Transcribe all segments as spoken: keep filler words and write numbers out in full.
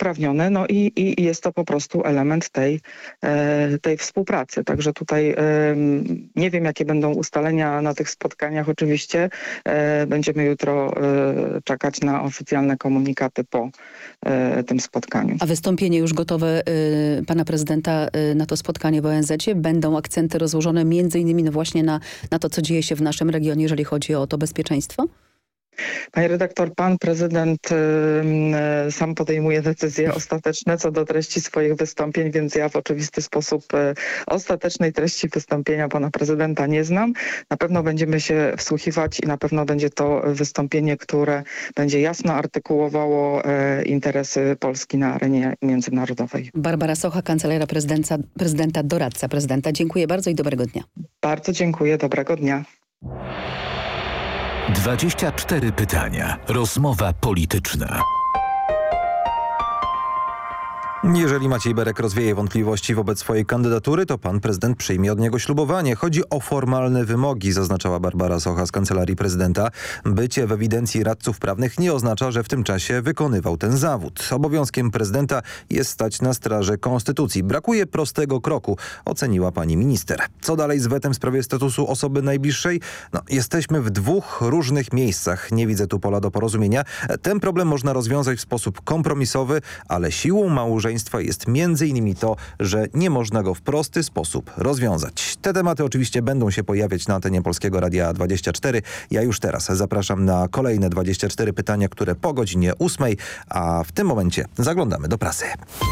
uprawnione, no i, i, i jest to po prostu element tej, tej współpracy. Także tutaj nie wiem, jakie będą ustalenia na tych spotkaniach. Oczywiście będziemy jutro czekać na oficjalne komunikaty po tym spotkaniu. A wystąpienie już gotowe y, pana prezydenta y, na to spotkanie w O N Z-cie? Będą akcenty rozłożone między innymi no właśnie na, na to, co dzieje się w naszym regionie, jeżeli chodzi o to bezpieczeństwo? Panie redaktor, pan prezydent y, y, sam podejmuje decyzje ostateczne co do treści swoich wystąpień, więc ja w oczywisty sposób y, ostatecznej treści wystąpienia pana prezydenta nie znam. Na pewno będziemy się wsłuchiwać i na pewno będzie to wystąpienie, które będzie jasno artykułowało y, interesy Polski na arenie międzynarodowej. Barbara Socha, Kancelaria Prezydenta, prezydenta, doradca prezydenta. Dziękuję bardzo i dobrego dnia. Bardzo dziękuję, dobrego dnia. dwadzieścia cztery pytania. Rozmowa polityczna. Jeżeli Maciej Berek rozwieje wątpliwości wobec swojej kandydatury, to pan prezydent przyjmie od niego ślubowanie. Chodzi o formalne wymogi, zaznaczała Barbara Socha z Kancelarii Prezydenta. Bycie w ewidencji radców prawnych nie oznacza, że w tym czasie wykonywał ten zawód. Obowiązkiem prezydenta jest stać na straży konstytucji. Brakuje prostego kroku, oceniła pani minister. Co dalej z wetem w sprawie statusu osoby najbliższej? No, jesteśmy w dwóch różnych miejscach. Nie widzę tu pola do porozumienia. Ten problem można rozwiązać w sposób kompromisowy, ale siłą małżeństwa jest między innymi to, że nie można go w prosty sposób rozwiązać. Te tematy oczywiście będą się pojawiać na antenie Polskiego Radia dwadzieścia cztery. Ja już teraz zapraszam na kolejne dwadzieścia cztery pytania, które po godzinie ósmej, a w tym momencie zaglądamy do prasy.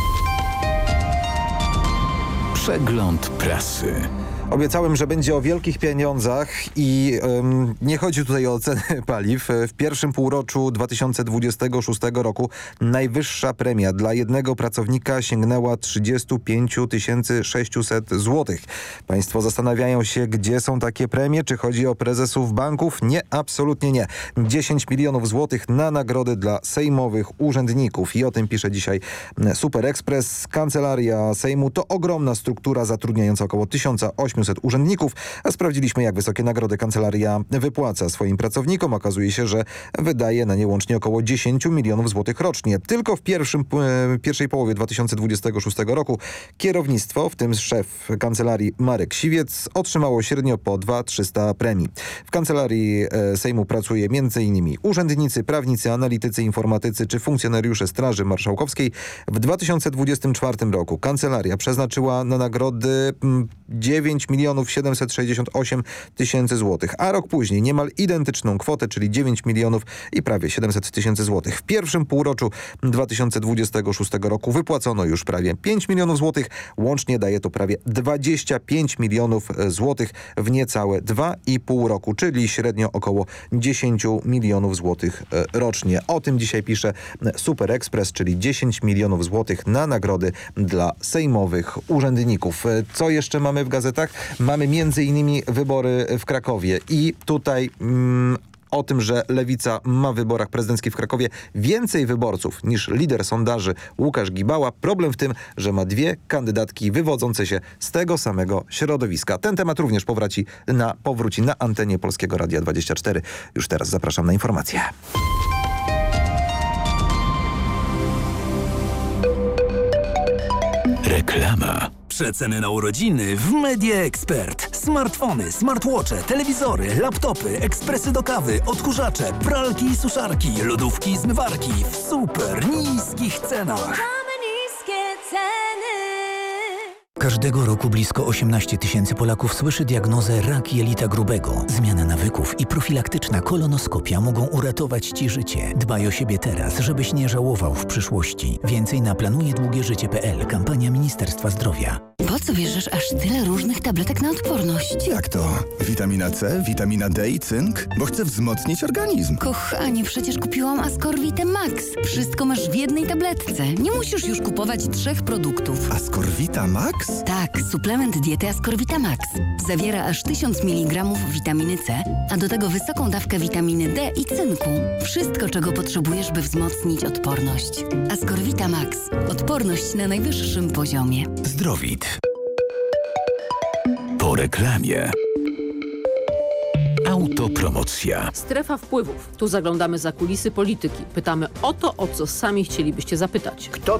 Przegląd prasy. Obiecałem, że będzie o wielkich pieniądzach i ym, nie chodzi tutaj o ceny paliw. W pierwszym półroczu dwa tysiące dwudziestego szóstego roku najwyższa premia dla jednego pracownika sięgnęła trzydzieści pięć tysięcy sześćset złotych. Państwo zastanawiają się, gdzie są takie premie, czy chodzi o prezesów banków? Nie, absolutnie nie. dziesięć milionów złotych na nagrody dla sejmowych urzędników i o tym pisze dzisiaj Super Express. Kancelaria Sejmu to ogromna struktura zatrudniająca około tysiąc osiemset urzędników, a sprawdziliśmy, jak wysokie nagrody kancelaria wypłaca swoim pracownikom. Okazuje się, że wydaje na nie łącznie około dziesięć milionów złotych rocznie. Tylko w pierwszym, pierwszej połowie dwa tysiące dwudziestego szóstego roku kierownictwo, w tym szef kancelarii Marek Siwiec, otrzymało średnio po dwa tysiące trzysta premii. W kancelarii Sejmu pracuje między innymi urzędnicy, prawnicy, analitycy, informatycy czy funkcjonariusze Straży Marszałkowskiej. W dwa tysiące dwudziestym czwartym roku kancelaria przeznaczyła na nagrody dziewięć milionów siedemset sześćdziesiąt osiem tysięcy złotych, a rok później niemal identyczną kwotę, czyli dziewięć milionów i prawie siedemset tysięcy złotych. W pierwszym półroczu dwa tysiące dwudziestego szóstego roku wypłacono już prawie pięć milionów złotych. Łącznie daje to prawie dwadzieścia pięć milionów złotych w niecałe dwa i pół roku, czyli średnio około dziesięć milionów złotych rocznie. O tym dzisiaj pisze Super Express, czyli dziesięć milionów złotych na nagrody dla sejmowych urzędników. Co jeszcze mamy w gazetach? Mamy między innymi wybory w Krakowie i tutaj mm, o tym, że Lewica ma w wyborach prezydenckich w Krakowie więcej wyborców niż lider sondaży Łukasz Gibała. Problem w tym, że ma dwie kandydatki wywodzące się z tego samego środowiska. Ten temat również powróci na, powróci na antenie Polskiego Radia dwadzieścia cztery. Już teraz zapraszam na informacje. Reklama. Przeceny na urodziny w Media Expert. Smartfony, smartwatche, telewizory, laptopy, ekspresy do kawy, odkurzacze, pralki i suszarki, lodówki i zmywarki w super niskich cenach. Mamy niskie ceny. Każdego roku blisko osiemnaście tysięcy Polaków słyszy diagnozę rak jelita grubego. Zmiana nawyków i profilaktyczna kolonoskopia mogą uratować Ci życie. Dbaj o siebie teraz, żebyś nie żałował w przyszłości. Więcej na planuje długie życie kropka p l. Kampania Ministerstwa Zdrowia. Po co bierzesz aż tyle różnych tabletek na odporność? Jak to? Witamina C, witamina D i cynk? Bo chcę wzmocnić organizm. Kochanie, przecież kupiłam Ascorvite Max. Wszystko masz w jednej tabletce. Nie musisz już kupować trzech produktów. Ascorvita Max? Tak, suplement diety Ascorvita Max. Zawiera aż tysiąc miligramów witaminy C, a do tego wysoką dawkę witaminy D i cynku. Wszystko, czego potrzebujesz, by wzmocnić odporność. Ascorvita Max. Odporność na najwyższym poziomie. Zdrowit. Po reklamie. Autopromocja. Strefa wpływów. Tu zaglądamy za kulisy polityki. Pytamy o to, o co sami chcielibyście zapytać. Kto